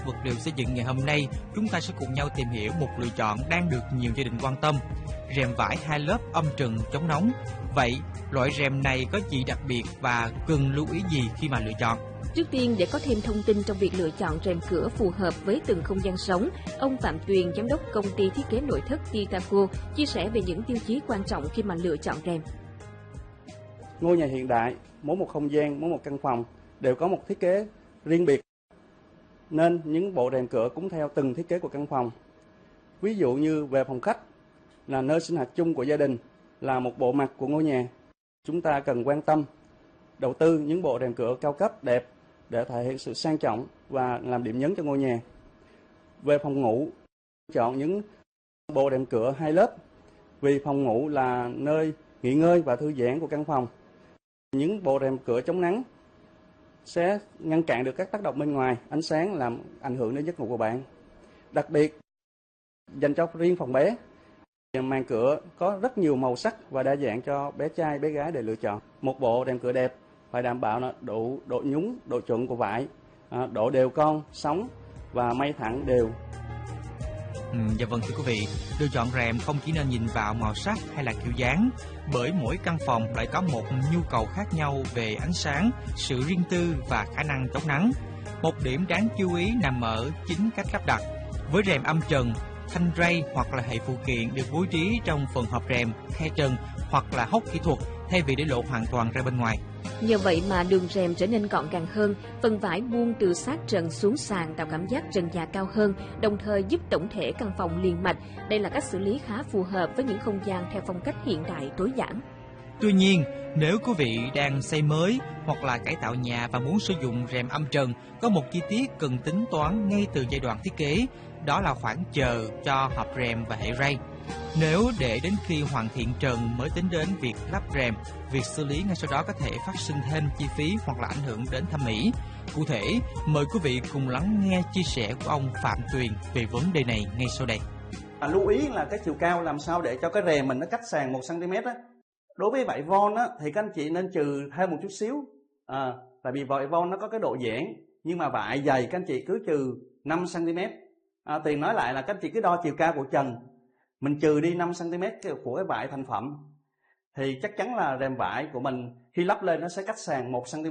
vật liệu xây dựng ngày hôm nay, chúng ta sẽ cùng nhau tìm hiểu một lựa chọn đang được nhiều gia đình quan tâm. Rèm vải 2 lớp âm trần chống nóng. Vậy, loại rèm này có gì đặc biệt và cần lưu ý gì khi mà lựa chọn? Trước tiên, để có thêm thông tin trong việc lựa chọn rèm cửa phù hợp với từng không gian sống, ông Phạm Tuyền, giám đốc công ty thiết kế nội thất Titaco, chia sẻ về những tiêu chí quan trọng khi mà lựa chọn rèm. Ngôi nhà hiện đại, mỗi một không gian, mỗi một căn phòng đều có một thiết kế riêng biệt, nên những bộ rèm cửa cũng theo từng thiết kế của căn phòng. Ví dụ như về phòng khách là nơi sinh hoạt chung của gia đình, là một bộ mặt của ngôi nhà, chúng ta cần quan tâm đầu tư những bộ rèm cửa cao cấp đẹp để thể hiện sự sang trọng và làm điểm nhấn cho ngôi nhà. Về phòng ngủ, chọn những bộ rèm cửa 2 lớp vì phòng ngủ là nơi nghỉ ngơi và thư giãn của căn phòng. Những bộ rèm cửa chống nắng sẽ ngăn cản được các tác động bên ngoài, ánh sáng làm ảnh hưởng đến giấc ngủ của bạn. Đặc biệt, dành cho riêng phòng bé, màn cửa có rất nhiều màu sắc và đa dạng cho bé trai, bé gái để lựa chọn. Một bộ rèm cửa đẹp phải đảm bảo đủ độ nhúng, độ chuẩn của vải, độ đều con, sóng và may thẳng đều. Dạ vâng thưa quý vị, lựa chọn rèm không chỉ nên nhìn vào màu sắc hay là kiểu dáng, bởi mỗi căn phòng lại có một nhu cầu khác nhau về ánh sáng, sự riêng tư và khả năng chống nắng. Một điểm đáng chú ý nằm ở chính cách lắp đặt. Với rèm âm trần, thanh ray hoặc là hệ phụ kiện được bố trí trong phần hộp rèm, khe trần hoặc là hốc kỹ thuật thay vì để lộ hoàn toàn ra bên ngoài. Nhờ vậy mà đường rèm trở nên gọn gàng hơn, phần vải buông từ sát trần xuống sàn tạo cảm giác trần nhà cao hơn, đồng thời giúp tổng thể căn phòng liền mạch. Đây là cách xử lý khá phù hợp với những không gian theo phong cách hiện đại tối giản. Tuy nhiên, nếu quý vị đang xây mới hoặc là cải tạo nhà và muốn sử dụng rèm âm trần, có một chi tiết cần tính toán ngay từ giai đoạn thiết kế, đó là khoảng chờ cho hộp rèm và hệ ray. Nếu để đến khi hoàn thiện trần mới tính đến việc lắp rèm, việc xử lý ngay sau đó có thể phát sinh thêm chi phí hoặc là ảnh hưởng đến thẩm mỹ. Cụ thể, mời quý vị cùng lắng nghe chia sẻ của ông Phạm Tuyền về vấn đề này ngay sau đây. Lưu ý là cái chiều cao làm sao để cho cái rèm mình nó cách sàn 1 cm á. Đối với vải von á, thì các anh chị nên trừ thêm một chút xíu. Tại vì vải von nó có cái độ giãn, nhưng mà vải dày các anh chị cứ trừ 5 cm. Tiền nói lại là các anh chị cứ đo chiều cao của trần, mình trừ đi 5 cm của cái vải thành phẩm, thì chắc chắn là rèm vải của mình khi lắp lên nó sẽ cách sàn 1 cm.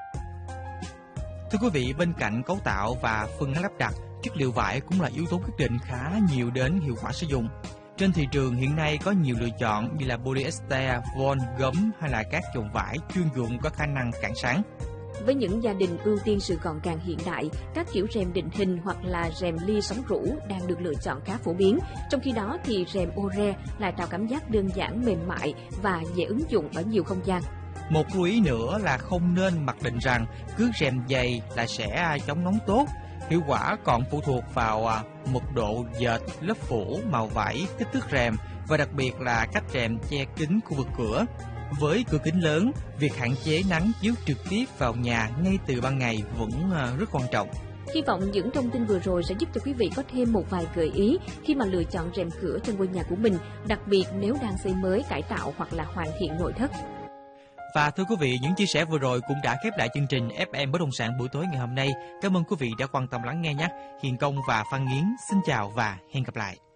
Thưa quý vị, bên cạnh cấu tạo và phương án lắp đặt, chất liệu vải cũng là yếu tố quyết định khá nhiều đến hiệu quả sử dụng. Trên thị trường hiện nay có nhiều lựa chọn như là polyester, von, gấm hay là các chồng vải chuyên dụng có khả năng cản sáng. Với những gia đình ưu tiên sự gọn gàng hiện đại, các kiểu rèm định hình hoặc là rèm ly sóng rũ đang được lựa chọn khá phổ biến. Trong khi đó thì rèm ore lại tạo cảm giác đơn giản, mềm mại và dễ ứng dụng ở nhiều không gian. Một lưu ý nữa là không nên mặc định rằng cứ rèm dày là sẽ chống nóng tốt. Hiệu quả còn phụ thuộc vào mật độ dệt, lớp phủ, màu vải, kích thước rèm và đặc biệt là cách rèm che kín khu vực cửa. Với cửa kính lớn, việc hạn chế nắng chiếu trực tiếp vào nhà ngay từ ban ngày vẫn rất quan trọng. Hy vọng những thông tin vừa rồi sẽ giúp cho quý vị có thêm một vài gợi ý khi mà lựa chọn rèm cửa cho ngôi nhà của mình, đặc biệt nếu đang xây mới, cải tạo hoặc là hoàn thiện nội thất. Và thưa quý vị, những chia sẻ vừa rồi cũng đã khép lại chương trình FM Bất động sản buổi tối ngày hôm nay. Cảm ơn quý vị đã quan tâm lắng nghe nhé. Hiền Công và Phan Nghiến xin chào và hẹn gặp lại.